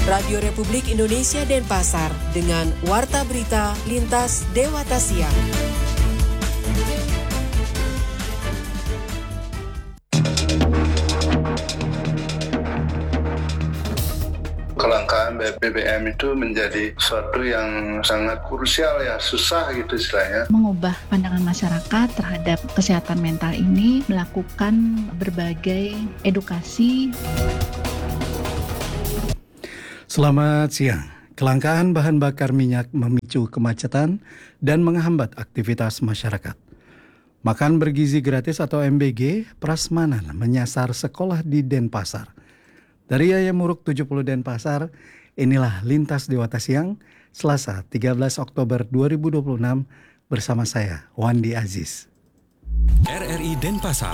Radio Republik Indonesia Denpasar dengan Warta Berita Lintas Dewata Siang. Kelangkaan BBM itu menjadi suatu yang sangat krusial ya, susah gitu istilahnya. Mengubah pandangan masyarakat terhadap kesehatan mental ini, melakukan berbagai edukasi. Selamat siang. Kelangkaan bahan bakar minyak memicu kemacetan dan menghambat aktivitas masyarakat. Makan bergizi gratis atau MBG prasmanan menyasar sekolah di Denpasar. Dari Yayamuruk 70 Denpasar, inilah Lintas Dewata Siang, Selasa 13 Oktober 2026 bersama saya, Wandi Aziz. RRI Denpasar.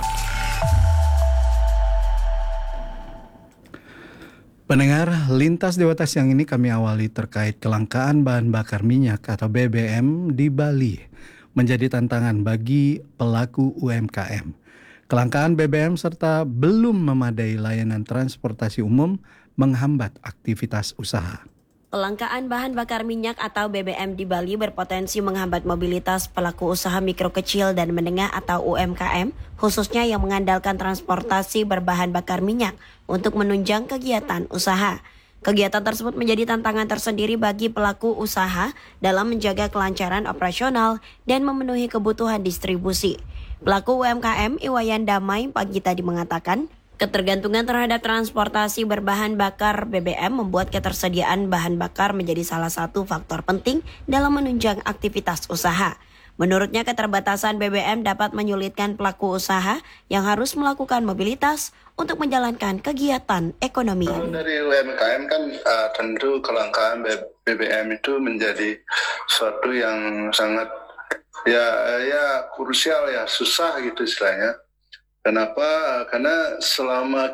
Pendengar, Lintas Dewata Siang ini kami awali terkait kelangkaan bahan bakar minyak atau BBM di Bali menjadi tantangan bagi pelaku UMKM. Kelangkaan BBM serta belum memadai layanan transportasi umum menghambat aktivitas usaha. Kelangkaan bahan bakar minyak atau BBM di Bali berpotensi menghambat mobilitas pelaku usaha mikro kecil dan menengah atau UMKM, khususnya yang mengandalkan transportasi berbahan bakar minyak untuk menunjang kegiatan usaha. Kegiatan tersebut menjadi tantangan tersendiri bagi pelaku usaha dalam menjaga kelancaran operasional dan memenuhi kebutuhan distribusi. Pelaku UMKM Iwayan Damai pagi tadi mengatakan, ketergantungan terhadap transportasi berbahan bakar BBM membuat ketersediaan bahan bakar menjadi salah satu faktor penting dalam menunjang aktivitas usaha. Menurutnya keterbatasan BBM dapat menyulitkan pelaku usaha yang harus melakukan mobilitas untuk menjalankan kegiatan ekonomi. Dari UMKM kan tentu kelangkaan BBM itu menjadi suatu yang sangat ya krusial ya, susah gitu istilahnya. Kenapa? Karena selama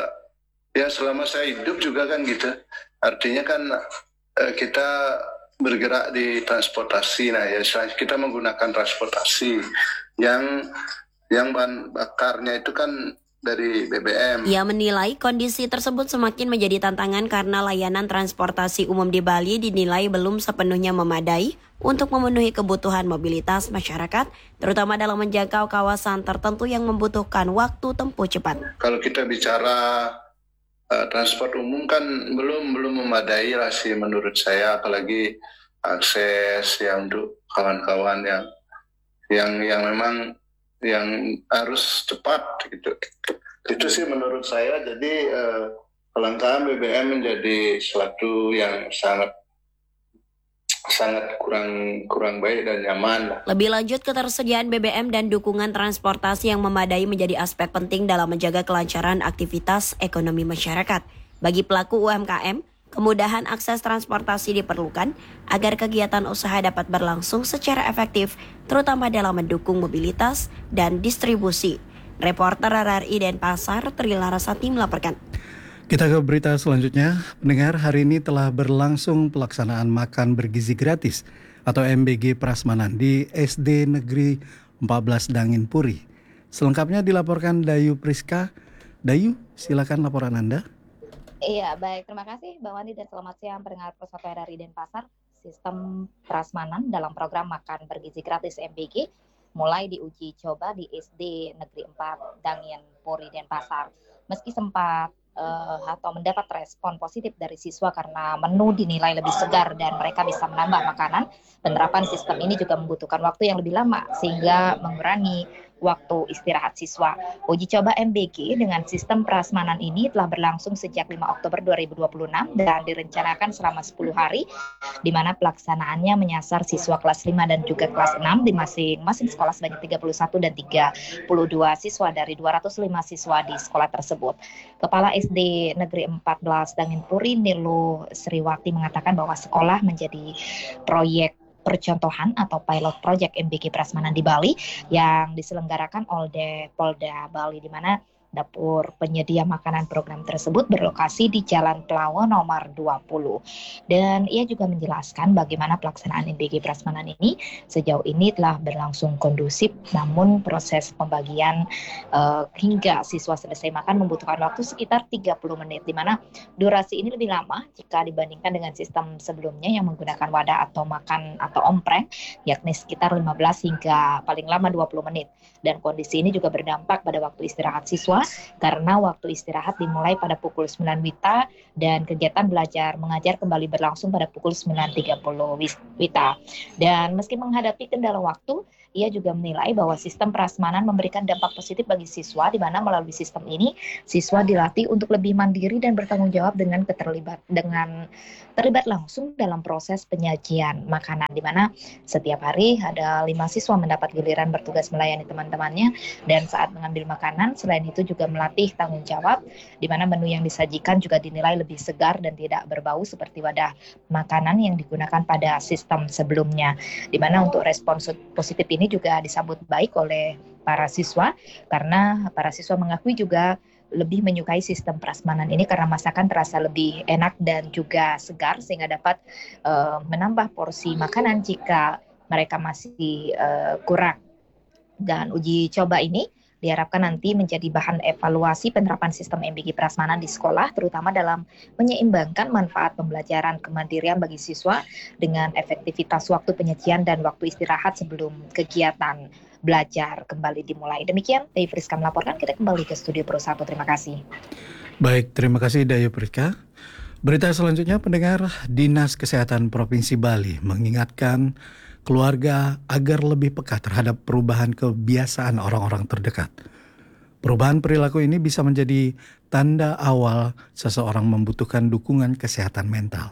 saya hidup juga kan gitu. Artinya kan kita bergerak di transportasi. Nah ya, kita menggunakan transportasi yang bahan bakarnya itu kan dari BBM. Ia menilai kondisi tersebut semakin menjadi tantangan karena layanan transportasi umum di Bali dinilai belum sepenuhnya memadai untuk memenuhi kebutuhan mobilitas masyarakat, terutama dalam menjangkau kawasan tertentu yang membutuhkan waktu tempuh cepat. Kalau kita bicara transport umum kan belum memadai lah sih menurut saya, apalagi akses yang untuk kawan-kawan yang memang yang harus cepat gitu. Itu sih menurut saya. Jadi kelangkaan BBM menjadi suatu yang sangat kurang baik dan nyaman. Lebih lanjut, ketersediaan BBM dan dukungan transportasi yang memadai menjadi aspek penting dalam menjaga kelancaran aktivitas ekonomi masyarakat. Bagi pelaku UMKM, kemudahan akses transportasi diperlukan agar kegiatan usaha dapat berlangsung secara efektif, terutama dalam mendukung mobilitas dan distribusi. Reporter RRI Denpasar, Tri Larasati melaporkan. Kita ke berita selanjutnya. Pendengar, hari ini telah berlangsung pelaksanaan makan bergizi gratis atau MBG Prasmanan di SD Negeri 14 Dangin Puri. Selengkapnya dilaporkan Dayu Priska. Dayu, silakan laporan Anda. Iya, baik. Terima kasih Bang Wandi dan selamat siang pendengar Pusat RRI Denpasar. Sistem Prasmanan dalam program makan bergizi gratis MBG mulai diuji coba di SD Negeri 4 Dangin Puri Denpasar. Meski sempat atau mendapat respon positif dari siswa karena menu dinilai lebih segar dan mereka bisa menambah makanan, penerapan sistem ini juga membutuhkan waktu yang lebih lama sehingga mengurangi waktu istirahat siswa. Uji coba MBG dengan sistem prasmanan ini telah berlangsung sejak 5 Oktober 2026 dan direncanakan selama 10 hari, di mana pelaksanaannya menyasar siswa kelas 5 dan juga kelas 6 di masing-masing sekolah sebanyak 31 dan 32 siswa dari 205 siswa di sekolah tersebut. Kepala SD Negeri 14 Dangin Puri, Nilu Sriwati, mengatakan bahwa sekolah menjadi proyek percontohan atau pilot project MBG Prasmanan di Bali yang diselenggarakan oleh Polda Bali, di mana Dapur penyedia makanan program tersebut berlokasi di Jalan Pelawo nomor 20. Dan ia juga menjelaskan bagaimana pelaksanaan MBG Prasmanan ini sejauh ini telah berlangsung kondusif, namun proses pembagian hingga siswa selesai makan membutuhkan waktu sekitar 30 menit, di mana durasi ini lebih lama jika dibandingkan dengan sistem sebelumnya yang menggunakan wadah atau makan atau ompreng, yakni sekitar 15 hingga paling lama 20 menit. Dan kondisi ini juga berdampak pada waktu istirahat siswa, karena waktu istirahat dimulai pada pukul 9 WITA dan kegiatan belajar mengajar kembali berlangsung pada pukul 9.30 WITA. Dan meski menghadapi kendala waktu, ia juga menilai bahwa sistem prasmanan memberikan dampak positif bagi siswa, di mana melalui sistem ini siswa dilatih untuk lebih mandiri dan bertanggung jawab dengan terlibat langsung dalam proses penyajian makanan, di mana setiap hari ada 5 siswa mendapat giliran bertugas melayani teman-temannya, dan saat mengambil makanan selain itu juga melatih tanggung jawab, di mana menu yang disajikan juga dinilai lebih segar dan tidak berbau seperti wadah makanan yang digunakan pada sistem sebelumnya, di mana untuk respon positif ini juga disambut baik oleh para siswa, karena para siswa mengakui juga lebih menyukai sistem prasmanan ini karena masakan terasa lebih enak dan juga segar, sehingga dapat menambah porsi makanan jika mereka masih kurang. Dan uji coba ini diharapkan nanti menjadi bahan evaluasi penerapan sistem MBG Prasmanan di sekolah, terutama dalam menyeimbangkan manfaat pembelajaran kemandirian bagi siswa dengan efektivitas waktu penyajian dan waktu istirahat sebelum kegiatan belajar kembali dimulai. Demikian, Dayu Friska melaporkan. Kita kembali ke studio Pro 1. Terima kasih. Baik, terima kasih Dayu Friska. Berita selanjutnya, pendengar, Dinas Kesehatan Provinsi Bali mengingatkan keluarga agar lebih peka terhadap perubahan kebiasaan orang-orang terdekat. Perubahan perilaku ini bisa menjadi tanda awal seseorang membutuhkan dukungan kesehatan mental.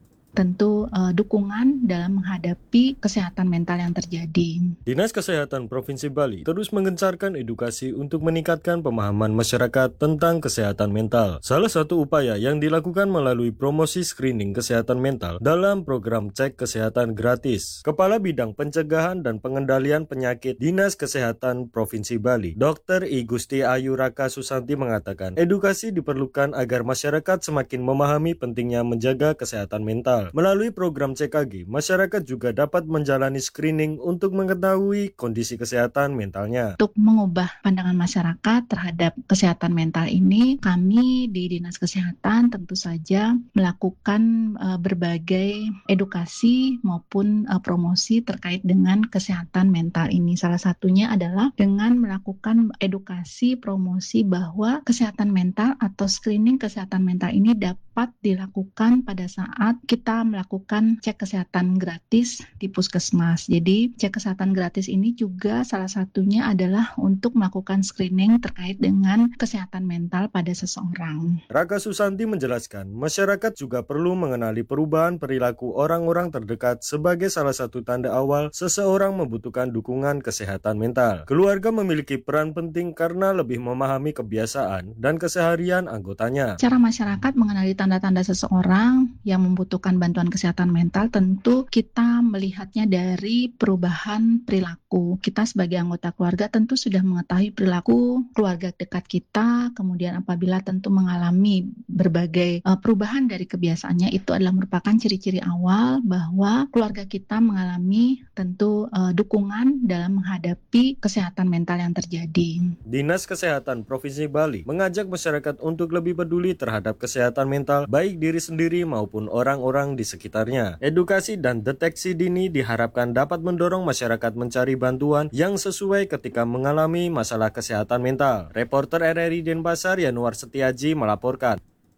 Tentu dukungan dalam menghadapi kesehatan mental yang terjadi. Dinas Kesehatan Provinsi Bali terus menggencarkan edukasi untuk meningkatkan pemahaman masyarakat tentang kesehatan mental. Salah satu upaya yang dilakukan melalui promosi screening kesehatan mental dalam program cek kesehatan gratis. Kepala Bidang Pencegahan dan Pengendalian Penyakit Dinas Kesehatan Provinsi Bali, Dr. I Gusti Ayu Raka Susanti mengatakan, edukasi diperlukan agar masyarakat semakin memahami pentingnya menjaga kesehatan mental. Melalui program CKG, masyarakat juga dapat menjalani screening untuk mengetahui kondisi kesehatan mentalnya. Untuk mengubah pandangan masyarakat terhadap kesehatan mental ini, kami di Dinas Kesehatan tentu saja melakukan berbagai edukasi maupun promosi terkait dengan kesehatan mental ini. Salah satunya adalah dengan melakukan edukasi promosi bahwa kesehatan mental atau screening kesehatan mental ini dapat dilakukan pada saat kita melakukan cek kesehatan gratis di puskesmas. Jadi cek kesehatan gratis ini juga salah satunya adalah untuk melakukan screening terkait dengan kesehatan mental pada seseorang. Raka Susanti menjelaskan, masyarakat juga perlu mengenali perubahan perilaku orang-orang terdekat sebagai salah satu tanda awal seseorang membutuhkan dukungan kesehatan mental. Keluarga memiliki peran penting karena lebih memahami kebiasaan dan keseharian anggotanya. Cara masyarakat mengenali tanda-tanda seseorang yang membutuhkan bantuan kesehatan mental, tentu kita melihatnya dari perubahan perilaku. Kita sebagai anggota keluarga tentu sudah mengetahui perilaku keluarga dekat kita, kemudian apabila tentu mengalami berbagai perubahan dari kebiasaannya, itu adalah merupakan ciri-ciri awal bahwa keluarga kita mengalami tentu dukungan dalam menghadapi kesehatan mental yang terjadi. Dinas Kesehatan Provinsi Bali mengajak masyarakat untuk lebih peduli terhadap kesehatan mental, baik diri sendiri maupun orang-orang di sekitarnya. Edukasi dan deteksi dini diharapkan dapat mendorong masyarakat mencari bantuan yang sesuai ketika mengalami masalah kesehatan mental. Reporter RRI Denpasar Yanuar Setiaji melaporkan.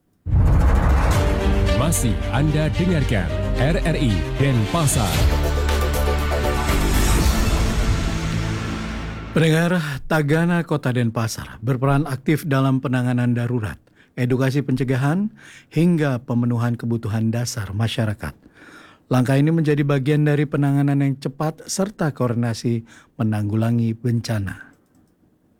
Masih Anda dengarkan RRI Denpasar. Pendengar, Tagana Kota Denpasar berperan aktif dalam penanganan darurat, edukasi pencegahan, hingga pemenuhan kebutuhan dasar masyarakat. Langkah ini menjadi bagian dari penanganan yang cepat serta koordinasi menanggulangi bencana.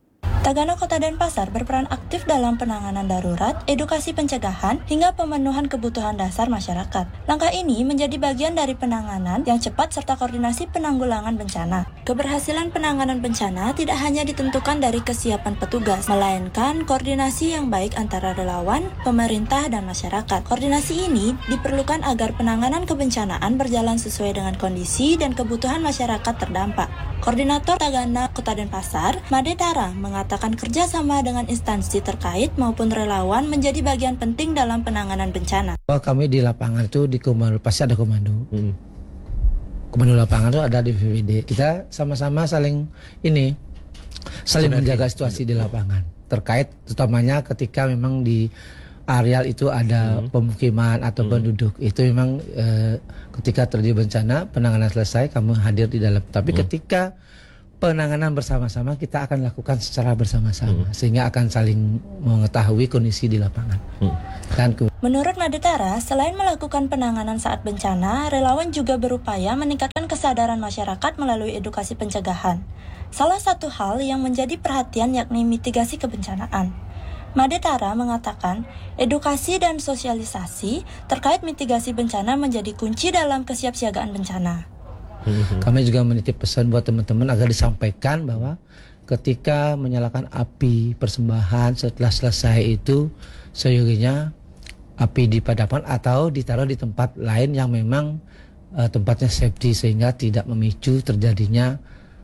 Tagana Kota Denpasar berperan aktif dalam penanganan darurat, edukasi pencegahan, hingga pemenuhan kebutuhan dasar masyarakat. Langkah ini menjadi bagian dari penanganan yang cepat serta koordinasi penanggulangan bencana. Keberhasilan penanganan bencana tidak hanya ditentukan dari kesiapan petugas, melainkan koordinasi yang baik antara relawan, pemerintah, dan masyarakat. Koordinasi ini diperlukan agar penanganan kebencanaan berjalan sesuai dengan kondisi dan kebutuhan masyarakat terdampak. Koordinator Tagana Kota Denpasar, Made Tara, mengatakan kerjasama dengan instansi terkait maupun relawan menjadi bagian penting dalam penanganan bencana. Kami di lapangan itu di komando, pasti ada komando. Komando lapangan itu ada di BPBD. Kita sama-sama saling menjaga situasi di lapangan. Terkait utamanya ketika memang di areal itu ada pemukiman atau penduduk, itu memang ketika terjadi bencana penanganan selesai kamu hadir di dalam. Tapi ketika penanganan bersama-sama kita akan lakukan secara bersama-sama sehingga akan saling mengetahui kondisi di lapangan. Menurut Made Tara, selain melakukan penanganan saat bencana, relawan juga berupaya meningkatkan kesadaran masyarakat melalui edukasi pencegahan. Salah satu hal yang menjadi perhatian yakni mitigasi kebencanaan. Made Tara mengatakan, edukasi dan sosialisasi terkait mitigasi bencana menjadi kunci dalam kesiapsiagaan bencana. Kami juga menitip pesan buat teman-teman agar disampaikan bahwa ketika menyalakan api persembahan setelah selesai itu seyogianya api dipadamkan atau ditaruh di tempat lain yang memang tempatnya safety sehingga tidak memicu terjadinya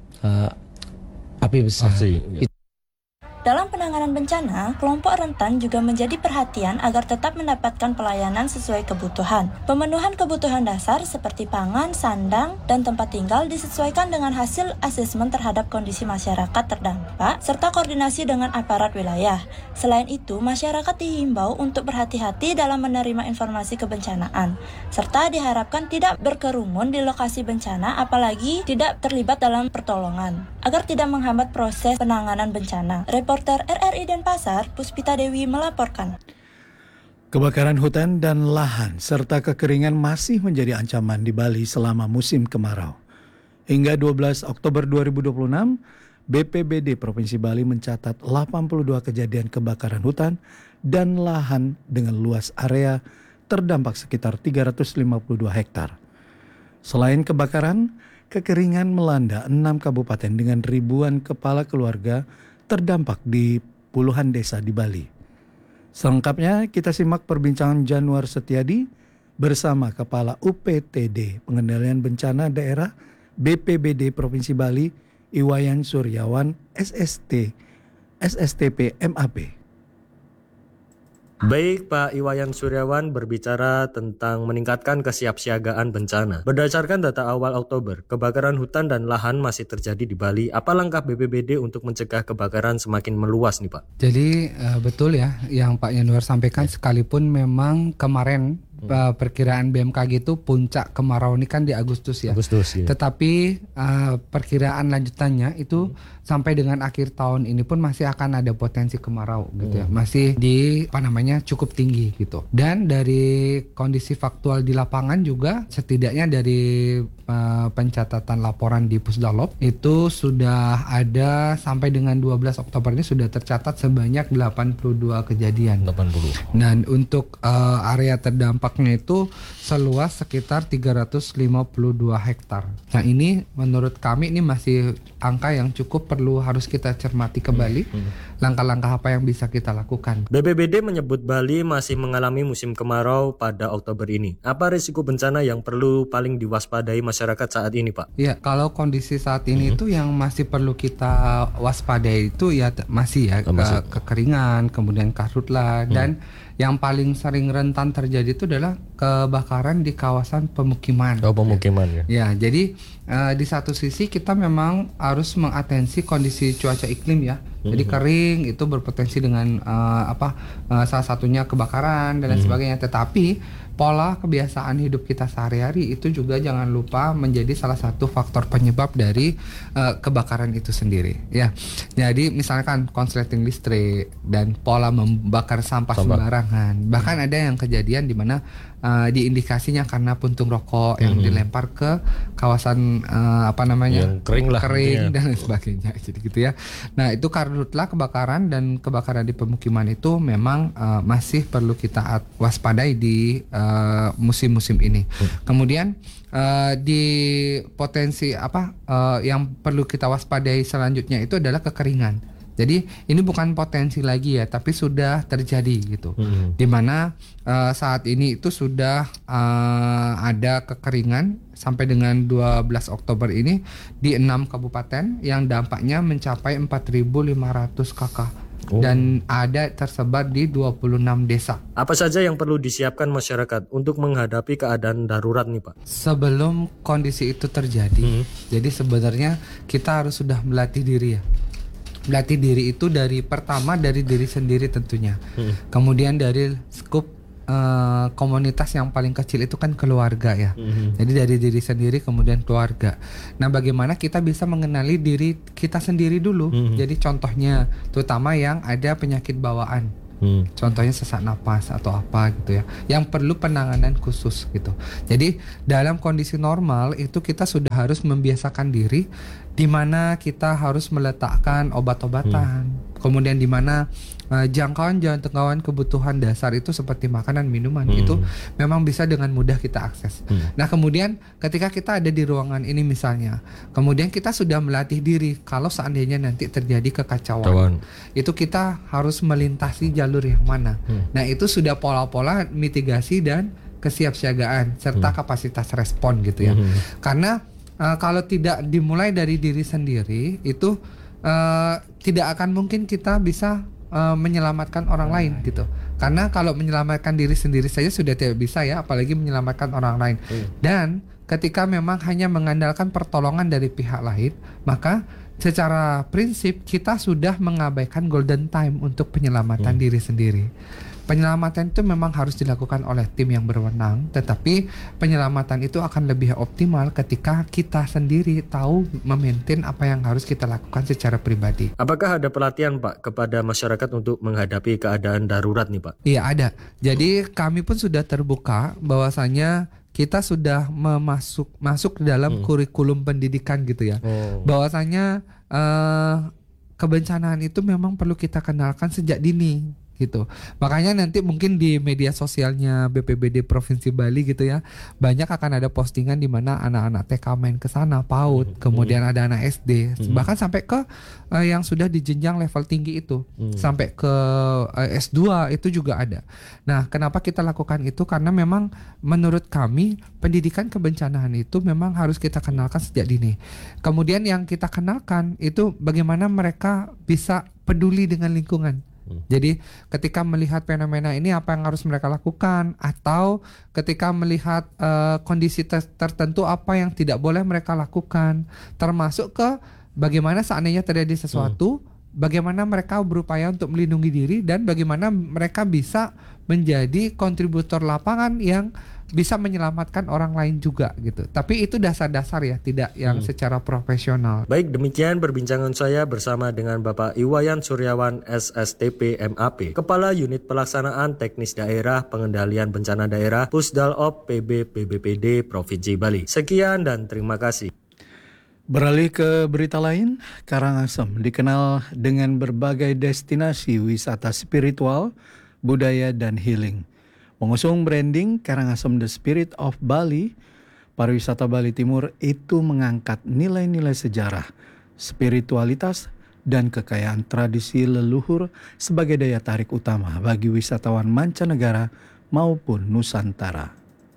api besar. Dalam penanganan bencana, kelompok rentan juga menjadi perhatian agar tetap mendapatkan pelayanan sesuai kebutuhan. Pemenuhan kebutuhan dasar seperti pangan, sandang, dan tempat tinggal disesuaikan dengan hasil asesmen terhadap kondisi masyarakat terdampak, serta koordinasi dengan aparat wilayah. Selain itu, masyarakat dihimbau untuk berhati-hati dalam menerima informasi kebencanaan, serta diharapkan tidak berkerumun di lokasi bencana, apalagi tidak terlibat dalam pertolongan, agar tidak menghambat proses penanganan bencana. Reporter RRI Denpasar, Puspita Dewi melaporkan. Kebakaran hutan dan lahan serta kekeringan masih menjadi ancaman di Bali selama musim kemarau. Hingga 12 Oktober 2026, BPBD Provinsi Bali mencatat 82 kejadian kebakaran hutan dan lahan dengan luas area terdampak sekitar 352 hektar. Selain kebakaran, kekeringan melanda 6 kabupaten dengan ribuan kepala keluarga terdampak di puluhan desa di Bali. Selengkapnya kita simak perbincangan Januar Setiadi bersama Kepala UPTD Pengendalian Bencana Daerah BPBD Provinsi Bali, Iwayan Suryawan SSTP MAP. Baik, Pak Iwayan Suryawan berbicara tentang meningkatkan kesiapsiagaan bencana. Berdasarkan data awal Oktober, kebakaran hutan dan lahan masih terjadi di Bali. Apa langkah BPBD untuk mencegah kebakaran semakin meluas nih, Pak? Jadi betul ya yang Pak Januar sampaikan, sekalipun memang kemarin perkiraan BMKG itu puncak kemarau ini kan di Agustus ya. Tetapi perkiraan lanjutannya itu sampai dengan akhir tahun ini pun masih akan ada potensi kemarau gitu ya. Masih di cukup tinggi gitu. Dan dari kondisi faktual di lapangan juga setidaknya dari pencatatan laporan di Pusdalop itu sudah ada sampai dengan 12 Oktober ini sudah tercatat sebanyak 82 kejadian. 80. Dan untuk area terdampaknya itu seluas sekitar 352 hektar. Nah ini menurut kami ini masih angka yang cukup harus kita cermati kembali. Langkah-langkah apa yang bisa kita lakukan. BPBD menyebut Bali masih mengalami musim kemarau pada Oktober ini. Apa risiko bencana yang perlu paling diwaspadai masyarakat saat ini, Pak? Ya, kalau kondisi saat ini itu yang masih perlu kita waspadai itu ya masih ya kekeringan, kemudian karhutlah dan yang paling sering rentan terjadi itu adalah kebakaran di kawasan pemukiman. Oh, pemukiman ya. Ya, jadi di satu sisi kita memang harus mengatensi kondisi cuaca iklim ya. Jadi kering itu berpotensi dengan salah satunya kebakaran dan lain sebagainya. Tetapi pola kebiasaan hidup kita sehari-hari itu juga jangan lupa menjadi salah satu faktor penyebab dari kebakaran itu sendiri ya. Jadi misalkan konsleting listrik dan pola membakar sampah sembarangan. Bahkan ada yang kejadian di mana diindikasinya karena puntung rokok yang dilempar ke kawasan yang kering dan lain sebagainya. Jadi gitu ya. Nah, itu karhutlah kebakaran, dan kebakaran di pemukiman itu memang masih perlu kita waspadai di musim-musim ini. Kemudian di potensi yang perlu kita waspadai selanjutnya itu adalah kekeringan. Jadi ini bukan potensi lagi ya, tapi sudah terjadi gitu. Dimana saat ini itu sudah ada kekeringan sampai dengan 12 Oktober ini di 6 kabupaten yang dampaknya mencapai 4.500 KK. Dan ada tersebar di 26 desa. Apa saja yang perlu disiapkan masyarakat untuk menghadapi keadaan darurat nih Pak? Sebelum kondisi itu terjadi, jadi sebenarnya kita harus sudah melatih diri ya. Melatih diri itu dari diri sendiri tentunya. Kemudian dari skup komunitas yang paling kecil itu kan keluarga ya. Jadi dari diri sendiri kemudian keluarga. Nah, bagaimana kita bisa mengenali diri kita sendiri dulu. Jadi contohnya terutama yang ada penyakit bawaan. Contohnya sesak napas atau apa gitu ya, yang perlu penanganan khusus gitu. Jadi dalam kondisi normal itu kita sudah harus membiasakan diri di mana kita harus meletakkan obat-obatan, kemudian di mana jangkauan kebutuhan dasar itu seperti makanan, minuman itu memang bisa dengan mudah kita akses. Nah, kemudian ketika kita ada di ruangan ini misalnya, kemudian kita sudah melatih diri kalau seandainya nanti terjadi kekacauan, itu kita harus melintasi jalur yang mana. Nah, itu sudah pola-pola mitigasi dan kesiapsiagaan serta kapasitas respon gitu ya. Karena kalau tidak dimulai dari diri sendiri itu tidak akan mungkin kita bisa menyelamatkan orang lain gitu. Karena kalau menyelamatkan diri sendiri saja sudah tidak bisa ya, apalagi menyelamatkan orang lain. Dan ketika memang hanya mengandalkan pertolongan dari pihak lain, maka secara prinsip kita sudah mengabaikan golden time untuk penyelamatan diri sendiri. Penyelamatan itu memang harus dilakukan oleh tim yang berwenang, tetapi penyelamatan itu akan lebih optimal ketika kita sendiri tahu memaintain apa yang harus kita lakukan secara pribadi. Apakah ada pelatihan Pak kepada masyarakat untuk menghadapi keadaan darurat nih Pak? Iya, ada. Jadi kami pun sudah terbuka bahwasanya kita sudah masuk dalam kurikulum pendidikan gitu ya. Bahwasanya kebencanaan itu memang perlu kita kenalkan sejak dini gitu. Makanya nanti mungkin di media sosialnya BPBD Provinsi Bali gitu ya, banyak akan ada postingan di mana anak-anak TK main ke sana, PAUD, kemudian ada anak SD, bahkan sampai ke yang sudah di jenjang level tinggi itu, sampai ke S2 itu juga ada. Nah, kenapa kita lakukan itu? Karena memang menurut kami pendidikan kebencanaan itu memang harus kita kenalkan sejak dini. Kemudian yang kita kenalkan itu bagaimana mereka bisa peduli dengan lingkungan. Jadi ketika melihat fenomena ini apa yang harus mereka lakukan, atau ketika melihat kondisi tertentu apa yang tidak boleh mereka lakukan, termasuk ke bagaimana seandainya terjadi sesuatu, bagaimana mereka berupaya untuk melindungi diri, dan bagaimana mereka bisa menjadi kontributor lapangan yang bisa menyelamatkan orang lain juga gitu. Tapi itu dasar-dasar ya, tidak yang secara profesional. Baik, demikian perbincangan saya bersama dengan Bapak Iwayan Suryawan SSTP MAP, Kepala Unit Pelaksanaan Teknis Daerah Pengendalian Bencana Daerah Pusdalop PB BPBD Provinsi Bali. Sekian dan terima kasih. Beralih ke berita lain, Karangasem dikenal dengan berbagai destinasi wisata spiritual, budaya, dan healing. Mengusung branding Karangasem The Spirit of Bali, pariwisata Bali Timur itu mengangkat nilai-nilai sejarah, spiritualitas, dan kekayaan tradisi leluhur sebagai daya tarik utama bagi wisatawan mancanegara maupun Nusantara.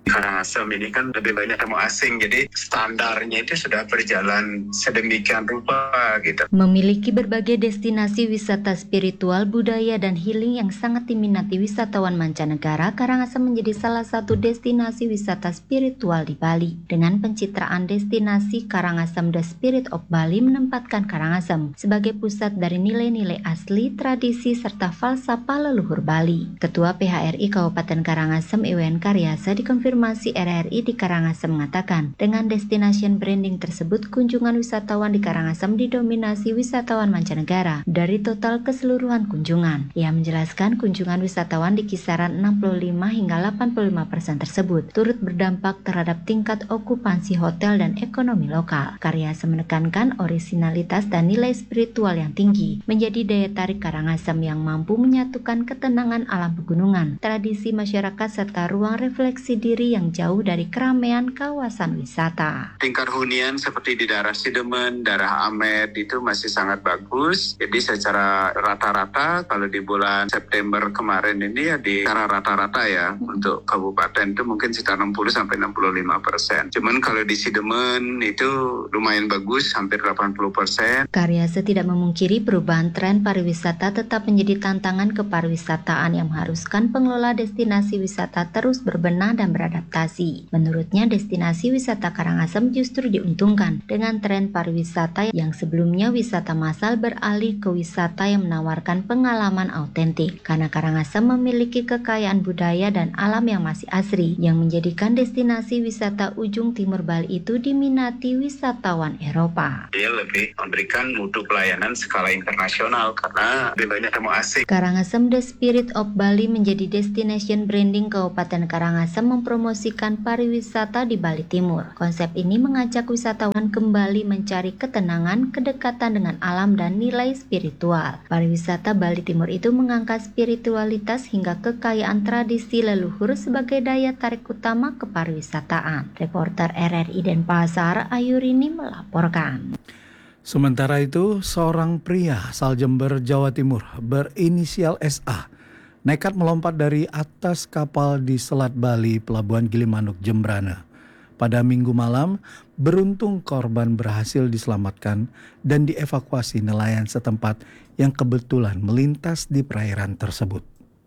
Karangasem ini kan lebih banyak tamu asing, jadi standarnya itu sudah berjalan sedemikian rupa gitu. Memiliki berbagai destinasi wisata spiritual, budaya, dan healing yang sangat diminati wisatawan mancanegara, Karangasem menjadi salah satu destinasi wisata spiritual di Bali. Dengan pencitraan destinasi Karangasem The Spirit of Bali menempatkan Karangasem sebagai pusat dari nilai-nilai asli, tradisi, serta falsafah leluhur Bali. Ketua PHRI Kabupaten Karangasem Iwan Karyasa dikonfirmasi RRI di Karangasem mengatakan, dengan destination branding tersebut, kunjungan wisatawan di Karangasem didominasi wisatawan mancanegara dari total keseluruhan kunjungan. Ia menjelaskan kunjungan wisatawan di kisaran 65 hingga 85% tersebut turut berdampak terhadap tingkat okupansi hotel dan ekonomi lokal. Karyasa menekankan orisinalitas dan nilai spiritual yang tinggi menjadi daya tarik Karangasem yang mampu menyatukan ketenangan alam pegunungan, tradisi masyarakat serta ruang refleksi diri yang jauh dari keramaian kawasan wisata. Tingkat hunian seperti di daerah Sidemen, daerah Amed itu masih sangat bagus. Jadi secara rata-rata kalau di bulan September kemarin ini ya di secara rata-rata ya untuk kabupaten itu mungkin sekitar 60-65%. Cuman kalau di Sidemen itu lumayan bagus, hampir 80%. Karyasa tidak memungkiri perubahan tren pariwisata tetap menjadi tantangan kepariwisataan yang mengharuskan pengelola destinasi wisata terus berbenah dan beradaptasi. Menurutnya, destinasi wisata Karangasem justru diuntungkan dengan tren pariwisata yang sebelumnya wisata massal beralih ke wisata yang menawarkan pengalaman autentik. Karena Karangasem memiliki kekayaan budaya dan alam yang masih asri, yang menjadikan destinasi wisata ujung timur Bali itu diminati wisatawan Eropa. Dia lebih memberikan mutu pelayanan skala internasional karena lebih banyak tamu asing. Karangasem The Spirit of Bali menjadi destination branding Kabupaten Karangasem mempromosikan pariwisata di Bali Timur. Konsep ini mengajak wisatawan kembali mencari ketenangan, kedekatan dengan alam, dan nilai spiritual. Pariwisata Bali Timur itu mengangkat spiritualitas hingga kekayaan tradisi leluhur sebagai daya tarik utama kepariwisataan. Reporter RRI Denpasar, Ayurini melaporkan. Sementara itu, seorang pria asal Jember, Jawa Timur berinisial SA nekat melompat dari atas kapal di Selat Bali, Pelabuhan Gilimanuk, Jembrana. Pada Minggu malam, beruntung korban berhasil diselamatkan dan dievakuasi nelayan setempat yang kebetulan melintas di perairan tersebut.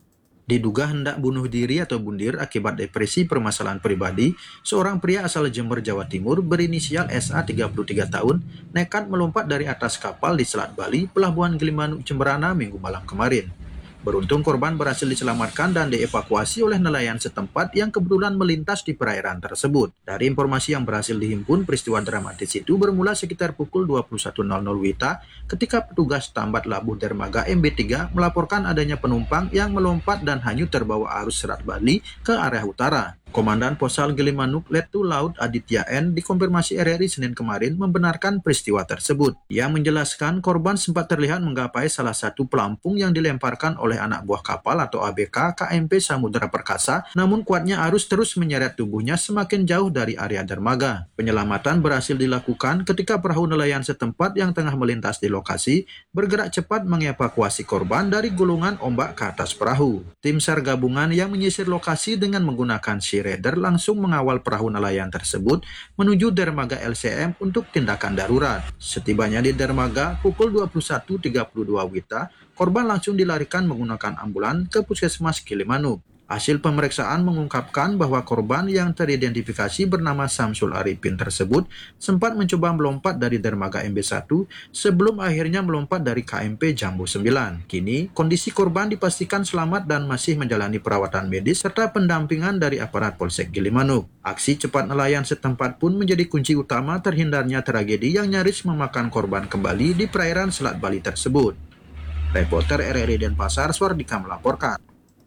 Diduga hendak bunuh diri atau bundir akibat depresi permasalahan pribadi, seorang pria asal Jember, Jawa Timur berinisial SA 33 tahun nekat melompat dari atas kapal di Selat Bali, Pelabuhan Gilimanuk, Jembrana Minggu malam kemarin. Beruntung korban berhasil diselamatkan dan dievakuasi oleh nelayan setempat yang kebetulan melintas di perairan tersebut. Dari informasi yang berhasil dihimpun, peristiwa dramatis itu bermula sekitar pukul 21.00 WITA ketika petugas Tambat Labuh Dermaga MB3 melaporkan adanya penumpang yang melompat dan hanyut terbawa arus Selat Bali ke arah utara. Komandan Posal Gilimanuk Letu Laut Aditya N dikonfirmasi RRI Senin kemarin membenarkan peristiwa tersebut. Ia menjelaskan korban sempat terlihat menggapai salah satu pelampung yang dilemparkan oleh anak buah kapal atau ABK KMP Samudra Perkasa, namun kuatnya arus terus menyeret tubuhnya semakin jauh dari area dermaga. Penyelamatan berhasil dilakukan ketika perahu nelayan setempat yang tengah melintas di lokasi bergerak cepat mengevakuasi korban dari gulungan ombak ke atas perahu. Tim SAR gabungan yang menyisir lokasi dengan menggunakan Raider langsung mengawal perahu nelayan tersebut menuju dermaga LCM untuk tindakan darurat. Setibanya di dermaga pukul 21.32 WITA, korban langsung dilarikan menggunakan ambulan ke Puskesmas Gilimanuk. Hasil pemeriksaan mengungkapkan bahwa korban yang teridentifikasi bernama Samsul Arifin tersebut sempat mencoba melompat dari dermaga MB1 sebelum akhirnya melompat dari KMP Jambu 9. Kini, kondisi korban dipastikan selamat dan masih menjalani perawatan medis serta pendampingan dari aparat Polsek Gilimanuk. Aksi cepat nelayan setempat pun menjadi kunci utama terhindarnya tragedi yang nyaris memakan korban kembali di perairan Selat Bali tersebut. Reporter RRI Denpasar, Swardika melaporkan.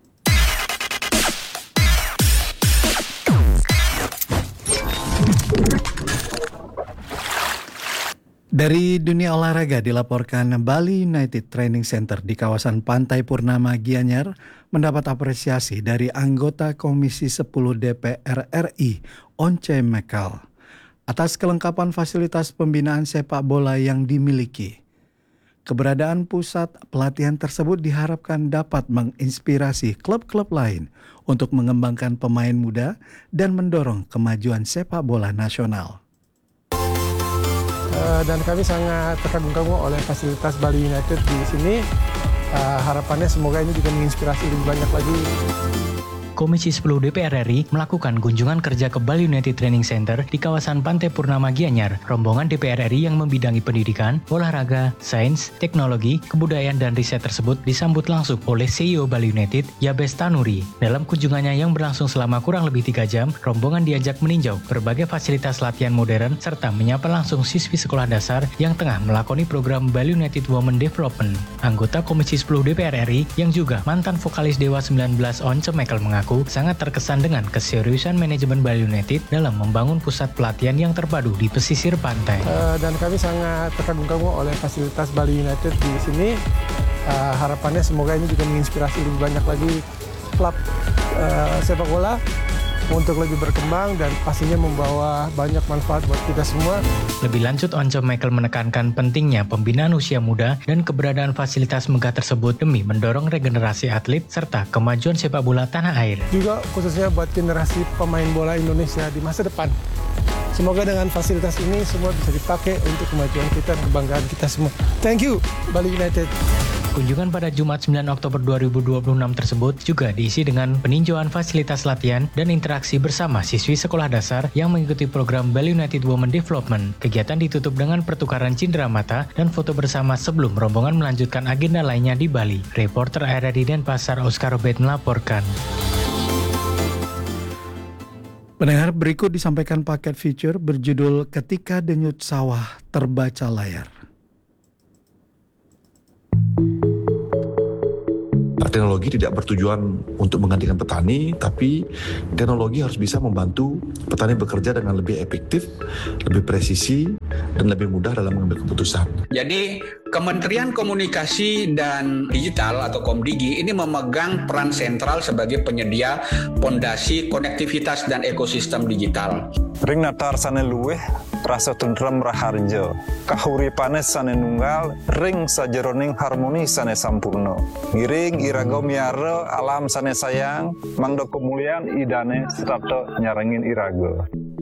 Dari dunia olahraga dilaporkan Bali United Training Center di kawasan Pantai Purnama Gianyar mendapat apresiasi dari anggota Komisi 10 DPR RI Once Mekal atas kelengkapan fasilitas pembinaan sepak bola yang dimiliki. Keberadaan pusat pelatihan tersebut diharapkan dapat menginspirasi klub-klub lain untuk mengembangkan pemain muda dan mendorong kemajuan sepak bola nasional. Dan kami sangat terkagum-kagum oleh fasilitas Bali United di sini. Harapannya semoga ini juga menginspirasi lebih banyak lagi. Komisi 10 DPR RI melakukan kunjungan kerja ke Bali United Training Center di kawasan Pantai Purnama Gianyar. Rombongan DPR RI yang membidangi pendidikan, olahraga, sains, teknologi, kebudayaan, dan riset tersebut disambut langsung oleh CEO Bali United, Yabes Tanuri. Dalam kunjungannya yang berlangsung selama kurang lebih 3 jam, rombongan diajak meninjau berbagai fasilitas latihan modern serta menyapa langsung siswi sekolah dasar yang tengah melakoni program Bali United Women Development. Anggota Komisi 10 DPR RI yang juga mantan vokalis Dewa 19 Once Mekel mengaku sangat terkesan dengan keseriusan manajemen Bali United dalam membangun pusat pelatihan yang terpadu di pesisir pantai. Dan kami sangat terkagum-kagum oleh fasilitas Bali United di sini. Harapannya semoga ini juga menginspirasi lebih banyak lagi klub sepak bola untuk lebih berkembang dan pastinya membawa banyak manfaat buat kita semua. Lebih lanjut, Once Michael menekankan pentingnya pembinaan usia muda dan keberadaan fasilitas megah tersebut demi mendorong regenerasi atlet serta kemajuan sepak bola tanah air. Juga khususnya buat generasi pemain bola Indonesia di masa depan. Semoga dengan fasilitas ini semua bisa dipakai untuk kemajuan kita dan kebanggaan kita semua. Thank you, Bali United. Kunjungan pada Jumat 9 Oktober 2026 tersebut juga diisi dengan peninjauan fasilitas latihan dan interaksi bersama siswi sekolah dasar yang mengikuti program Bali United Women Development. Kegiatan ditutup dengan pertukaran cindera mata dan foto bersama sebelum rombongan melanjutkan agenda lainnya di Bali. Reporter RRI Denpasar Oscar Obed melaporkan. Pendengar, berikut disampaikan paket feature berjudul Ketika Denyut Sawah Terbaca Layar. Teknologi tidak bertujuan untuk menggantikan petani, tapi teknologi harus bisa membantu petani bekerja dengan lebih efektif, lebih presisi, dan lebih mudah dalam mengambil keputusan. Jadi Kementerian Komunikasi dan Digital atau Komdigi ini memegang peran sentral sebagai penyedia pondasi konektivitas dan ekosistem digital. Ring natar sane luweh rasa tundram raharjo kahuripane sane nunggal ring sajeroning harmoni sane sampurno ngiring irago miaro alam sane sayang mangdo kemuliaan idane serta nyarengin irago.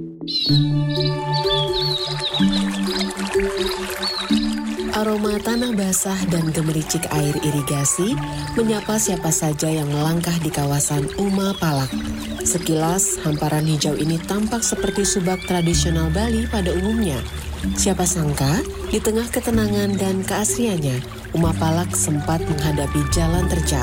Aroma tanah basah dan gemericik air irigasi menyapa siapa saja yang melangkah di kawasan Uma Palak. Sekilas, hamparan hijau ini tampak seperti subak tradisional Bali pada umumnya. Siapa sangka, di tengah ketenangan dan keasriannya, Uma Palak sempat menghadapi jalan terjal.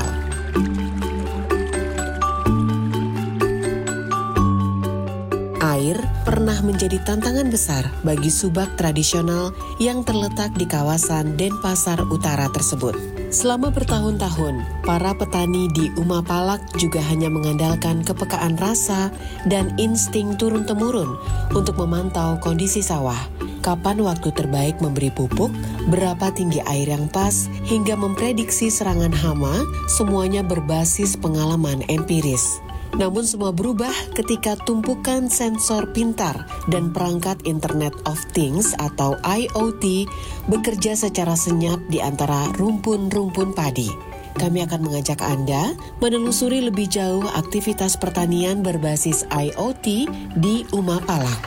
Air pernah menjadi tantangan besar bagi subak tradisional yang terletak di kawasan Denpasar Utara tersebut. Selama bertahun-tahun, para petani di Uma Palak juga hanya mengandalkan kepekaan rasa dan insting turun-temurun untuk memantau kondisi sawah. Kapan waktu terbaik memberi pupuk, berapa tinggi air yang pas, hingga memprediksi serangan hama, semuanya berbasis pengalaman empiris. Namun semua berubah ketika tumpukan sensor pintar dan perangkat Internet of Things atau IoT bekerja secara senyap di antara rumpun-rumpun padi. Kami akan mengajak Anda menelusuri lebih jauh aktivitas pertanian berbasis IoT di Uma Palak.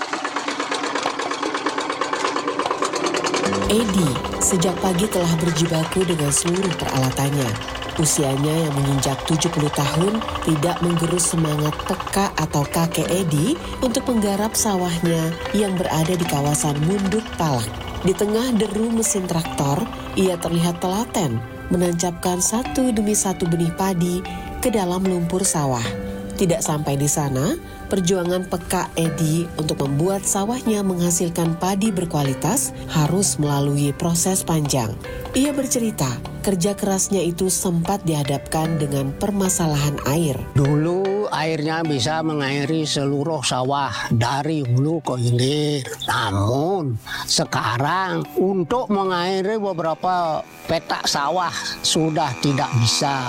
Edi sejak pagi telah berjibaku dengan seluruh peralatannya. Usianya yang menginjak 70 tahun tidak menggerus semangat Peka atau kakek Edi untuk menggarap sawahnya yang berada di kawasan Munduk Palak. Di tengah deru mesin traktor, ia terlihat telaten menancapkan satu demi satu benih padi ke dalam lumpur sawah. Tidak sampai di sana, perjuangan Peka Edi untuk membuat sawahnya menghasilkan padi berkualitas harus melalui proses panjang. Ia bercerita, kerja kerasnya itu sempat dihadapkan dengan permasalahan air. Dulu airnya bisa mengairi seluruh sawah dari hulu ke hilir. Namun sekarang untuk mengairi beberapa petak sawah sudah tidak bisa.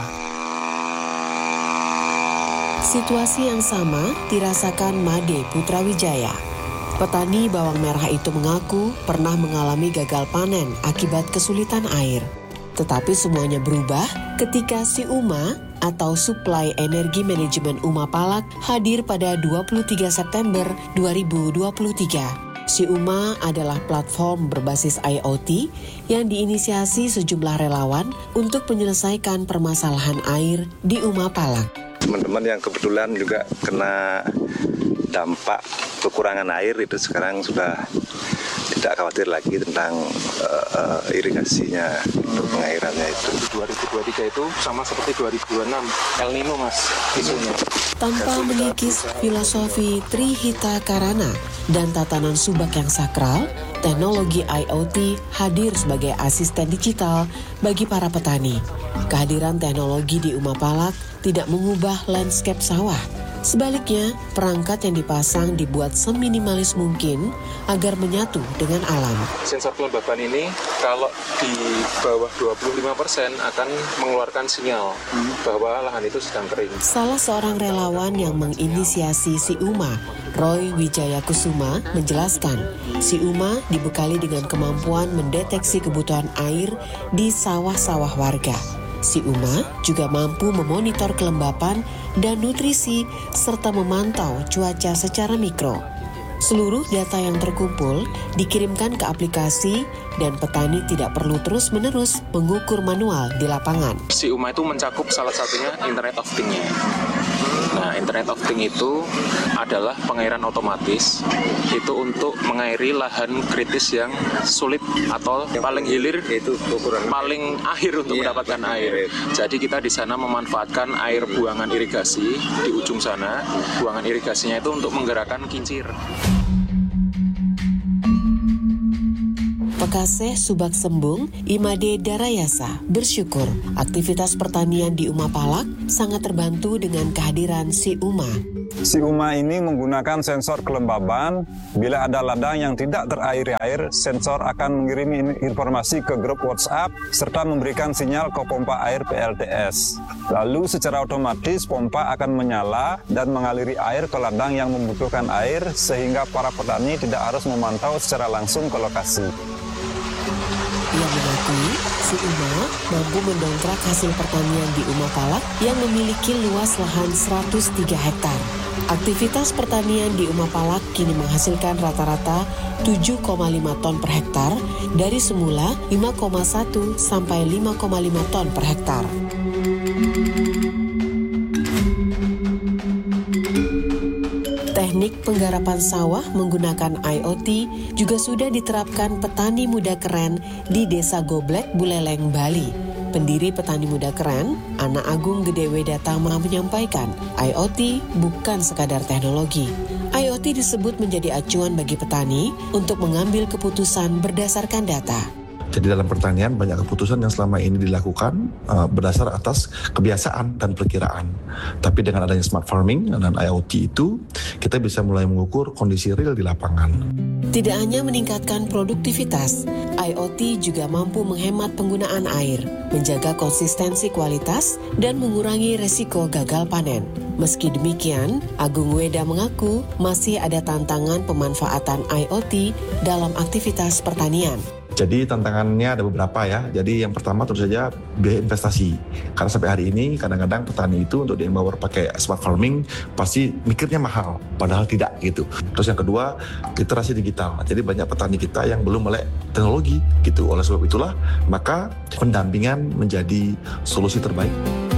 Situasi yang sama dirasakan Made Putrawijaya. Petani bawang merah itu mengaku pernah mengalami gagal panen akibat kesulitan air. Tetapi semuanya berubah ketika si UMA atau Supply Energy Management UMA Palak hadir pada 23 September 2023. Si UMA adalah platform berbasis IoT yang diinisiasi sejumlah relawan untuk menyelesaikan permasalahan air di UMA Palak. Teman-teman yang kebetulan juga kena dampak kekurangan air itu sekarang sudah tidak khawatir lagi tentang irigasinya, pengairannya itu. 2023 itu sama seperti 2026, El Nino mas isunya. Tanpa mengikis filosofi Trihita Karana dan tatanan subak yang sakral, teknologi IoT hadir sebagai asisten digital bagi para petani. Kehadiran teknologi di UMA Palak tidak mengubah landscape sawah. Sebaliknya, perangkat yang dipasang dibuat seminimalis mungkin agar menyatu dengan alam. Sensor kelembaban ini kalau di bawah 25% akan mengeluarkan sinyal bahwa lahan itu sedang kering. Salah seorang relawan yang menginisiasi si UMA, Roy Wijaya Kusuma, menjelaskan si UMA dibekali dengan kemampuan mendeteksi kebutuhan air di sawah-sawah warga. Si UMA juga mampu memonitor kelembapan dan nutrisi serta memantau cuaca secara mikro. Seluruh data yang terkumpul dikirimkan ke aplikasi dan petani tidak perlu terus-menerus mengukur manual di lapangan. Si UMA itu mencakup salah satunya Internet of Things-nya. Nah, Internet of Things itu adalah pengairan otomatis. Itu untuk mengairi lahan kritis yang sulit atau paling hilir, itu paling akhir untuk mendapatkan air. Jadi kita di sana memanfaatkan air buangan irigasi di ujung sana. Buangan irigasinya itu untuk menggerakkan kincir. Pekaseh Subak Sembung, Imade Darayasa, bersyukur aktivitas pertanian di UMA Palak sangat terbantu dengan kehadiran si UMA. Si UMA ini menggunakan sensor kelembaban. Bila ada ladang yang tidak terairi air, sensor akan mengirimi informasi ke grup WhatsApp serta memberikan sinyal ke pompa air PLTS. Lalu secara otomatis pompa akan menyala dan mengaliri air ke ladang yang membutuhkan air sehingga para petani tidak harus memantau secara langsung ke lokasi. Ia mengakui si UMA mampu mendongkrak hasil pertanian di UMA Palak yang memiliki luas lahan 103 hektar. Aktivitas pertanian di UMA Palak kini menghasilkan rata-rata 7,5 ton per hektar dari semula 5,1 sampai 5,5 ton per hektar. Teknik penggarapan sawah menggunakan IoT juga sudah diterapkan petani muda keren di Desa Goblek, Buleleng, Bali. Pendiri Petani Muda Keren, Ana Agung Gede Wedatama menyampaikan, IoT bukan sekadar teknologi. IoT disebut menjadi acuan bagi petani untuk mengambil keputusan berdasarkan data. Jadi dalam pertanian banyak keputusan yang selama ini dilakukan berdasar atas kebiasaan dan perkiraan. Tapi dengan adanya smart farming dan IoT itu, kita bisa mulai mengukur kondisi real di lapangan. Tidak hanya meningkatkan produktivitas, IoT juga mampu menghemat penggunaan air, menjaga konsistensi kualitas, dan mengurangi resiko gagal panen. Meski demikian, Agung Weda mengaku masih ada tantangan pemanfaatan IoT dalam aktivitas pertanian. Jadi tantangannya ada beberapa ya. Jadi yang pertama tentu saja biaya investasi. Karena sampai hari ini kadang-kadang petani itu untuk di-empower pakai smart farming pasti mikirnya mahal, padahal tidak gitu. Terus yang kedua, literasi digital. Jadi banyak petani kita yang belum melek teknologi gitu. Oleh sebab itulah maka pendampingan menjadi solusi terbaik.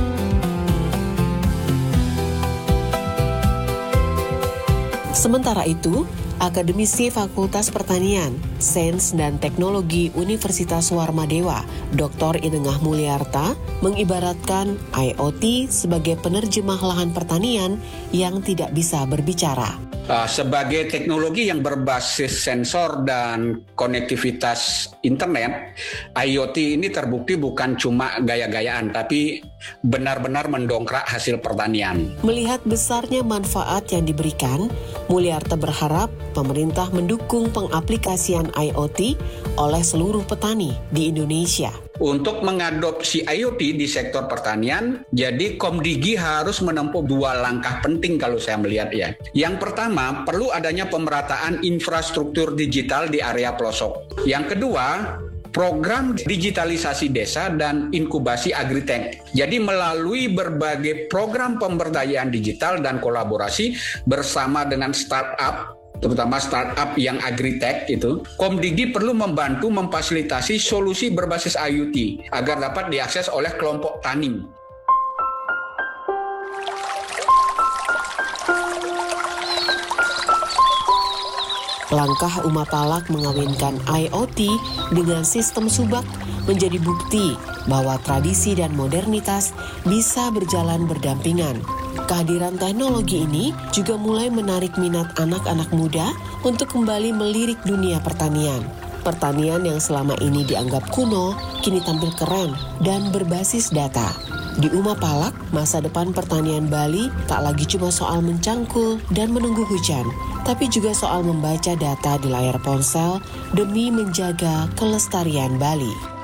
Sementara itu, Akademisi Fakultas Pertanian, Sains dan Teknologi Universitas Warmadewa, Dr. Inengah Mulyarta, mengibaratkan IoT sebagai penerjemah lahan pertanian yang tidak bisa berbicara. Sebagai teknologi yang berbasis sensor dan konektivitas internet, IoT ini terbukti bukan cuma gaya-gayaan, tapi benar-benar mendongkrak hasil pertanian. Melihat besarnya manfaat yang diberikan, Mulyarta berharap pemerintah mendukung pengaplikasian IoT oleh seluruh petani di Indonesia. untuk mengadopsi IoT di sektor pertanian, jadi Komdigi harus menempuh 2 langkah penting kalau saya melihat ya. Yang pertama, perlu adanya pemerataan infrastruktur digital di area pelosok. Yang kedua, program digitalisasi desa dan inkubasi agritech. Jadi melalui berbagai program pemberdayaan digital dan kolaborasi bersama dengan startup, terutama startup yang agritech itu, Komdigi perlu membantu memfasilitasi solusi berbasis IoT agar dapat diakses oleh kelompok tani. Langkah Umapalak mengawinkan IoT dengan sistem subak menjadi bukti bahwa tradisi dan modernitas bisa berjalan berdampingan. Kehadiran teknologi ini juga mulai menarik minat anak-anak muda untuk kembali melirik dunia pertanian. Pertanian yang selama ini dianggap kuno, kini tampil keren dan berbasis data. Di Umapalak, masa depan pertanian Bali tak lagi cuma soal mencangkul dan menunggu hujan, tapi juga soal membaca data di layar ponsel demi menjaga kelestarian Bali.